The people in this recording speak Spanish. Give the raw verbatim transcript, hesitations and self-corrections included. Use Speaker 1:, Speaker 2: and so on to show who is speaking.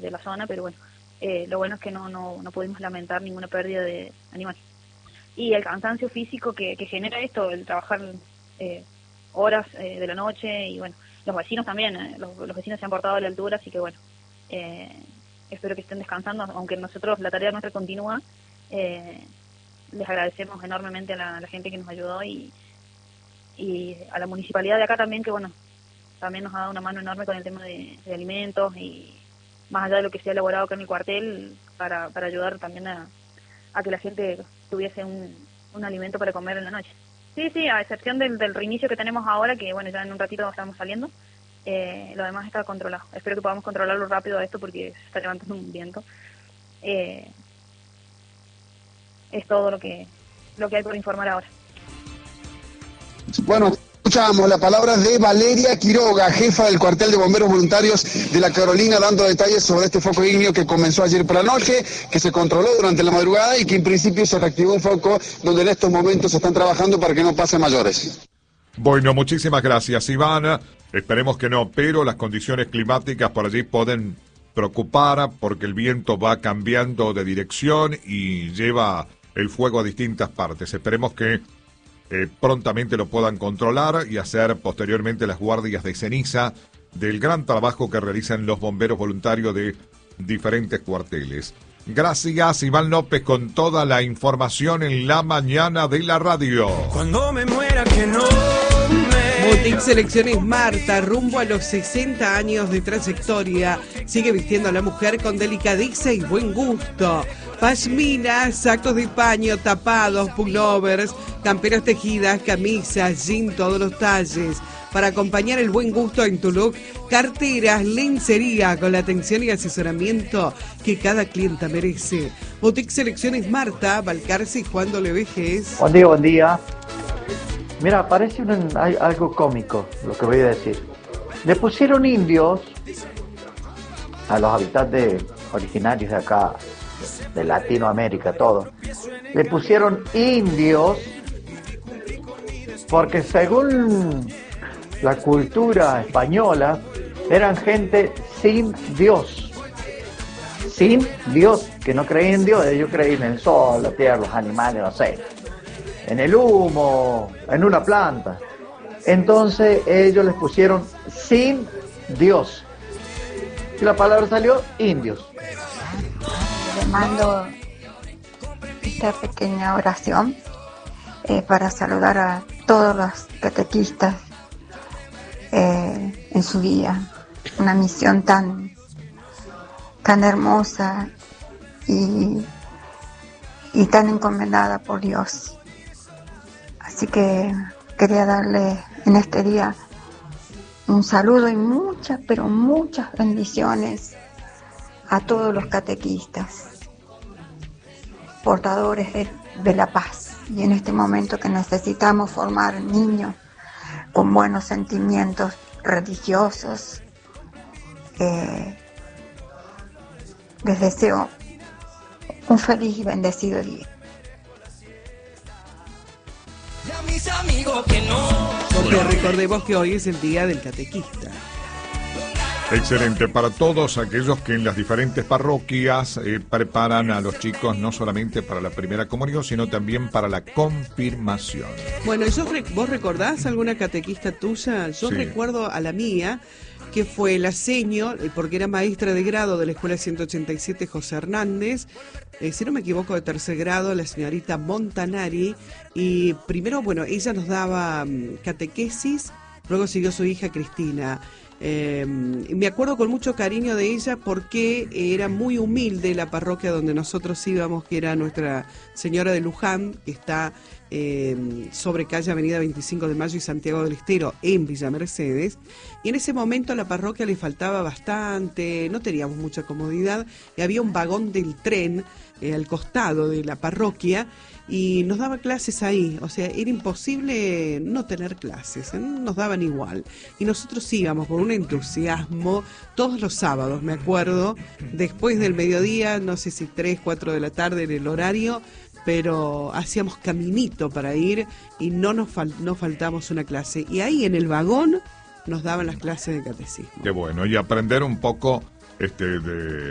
Speaker 1: de la zona, pero bueno, eh, lo bueno es que no, no, no pudimos lamentar ninguna pérdida de animales. Y el cansancio físico que, que genera esto, el trabajar eh, horas eh, de la noche, y bueno, los vecinos también, eh, los, los vecinos se han portado a la altura, así que bueno, eh, espero que estén descansando, aunque nosotros, la tarea nuestra continúa. eh, les agradecemos enormemente a la, a la gente que nos ayudó, y, y a la municipalidad de acá también, que bueno, también nos ha dado una mano enorme con el tema de, de alimentos, y más allá de lo que se ha elaborado acá en el cuartel, para, para ayudar también a, a que la gente tuviese un, un alimento para comer en la noche. Sí, sí, a excepción del, del reinicio que tenemos ahora, que bueno, ya en un ratito estamos saliendo, eh, lo demás está controlado. Espero que podamos controlarlo rápido a esto, porque se está levantando un viento. Eh, es todo lo que lo que hay por informar ahora.
Speaker 2: Bueno, escuchamos las palabras de Valeria Quiroga, jefa del cuartel de bomberos voluntarios de La Carolina, dando detalles sobre este foco ígneo que comenzó ayer por la noche, que se controló durante la madrugada y que en principio se reactivó un foco donde en estos momentos se están trabajando para que no pase mayores.
Speaker 3: Bueno, muchísimas gracias, Ivana. Esperemos que no, pero las condiciones climáticas por allí pueden preocupar porque el viento va cambiando de dirección y lleva el fuego a distintas partes. Esperemos que eh, prontamente lo puedan controlar y hacer posteriormente las guardias de ceniza del gran trabajo que realizan los bomberos voluntarios de diferentes cuarteles. Gracias, Iván López, con toda la información en la mañana de la radio.
Speaker 4: Cuando me muera que no me...
Speaker 5: Boutique Selecciones Marta, rumbo a los sesenta años de trayectoria, sigue vistiendo a la mujer con delicadeza y buen gusto. Pashminas, sacos de paño, tapados, pullovers, camperas tejidas, camisas, jean, todos los talles. Para acompañar el buen gusto en tu look, carteras, lencería, con la atención y asesoramiento que cada clienta merece. Boutique Selecciones Marta, Balcarce y Juan W. Vejez.
Speaker 6: Buen día, buen día. Mira, parece un, hay, algo cómico lo que voy a decir. Le pusieron indios a los habitantes originarios de acá, de Latinoamérica, todo. Le pusieron indios porque según la cultura española eran gente sin Dios. Sin Dios, que no creían en Dios, ellos creían en el sol, la tierra, los animales, no sé, en el humo, en una planta. Entonces ellos les pusieron sin Dios. Y la palabra salió indios.
Speaker 7: Le mando esta pequeña oración eh, para saludar a todos los catequistas eh, en su día. Una misión tan, tan hermosa y, y tan encomendada por Dios. Así que quería darle en este día un saludo y muchas, pero muchas bendiciones a todos los catequistas, portadores de, de la paz. Y en este momento que necesitamos formar niños con buenos sentimientos religiosos, eh, les deseo un feliz y bendecido día.
Speaker 5: Porque recordemos que hoy es el día del catequista.
Speaker 3: Excelente, para todos aquellos que en las diferentes parroquias eh, preparan a los chicos no solamente para la primera comunión, sino también para la confirmación.
Speaker 5: Bueno, yo, ¿vos recordás alguna catequista tuya? Yo
Speaker 3: Sí.
Speaker 5: recuerdo a la mía, que fue la seño, porque era maestra de grado de la Escuela ciento ochenta y siete José Hernández, eh, si no me equivoco, de tercer grado, la señorita Montanari, y primero, bueno, ella nos daba um, catequesis, luego siguió su hija Cristina. Eh, me acuerdo con mucho cariño de ella porque era muy humilde la parroquia donde nosotros íbamos, que era Nuestra Señora de Luján, que está eh, sobre calle Avenida veinticinco de Mayo y Santiago del Estero en Villa Mercedes, y en ese momento a la parroquia le faltaba bastante, no teníamos mucha comodidad, y había un vagón del tren eh, al costado de la parroquia, y nos daba clases ahí, o sea, era imposible no tener clases, ¿eh? Nos daban igual, y nosotros íbamos con un entusiasmo todos los sábados, me acuerdo, después del mediodía, no sé si tres, cuatro de la tarde en el horario, pero hacíamos caminito para ir y no nos fal- no faltamos una clase, y ahí en el vagón nos daban las clases de catecismo.
Speaker 3: Qué bueno, y aprender un poco este de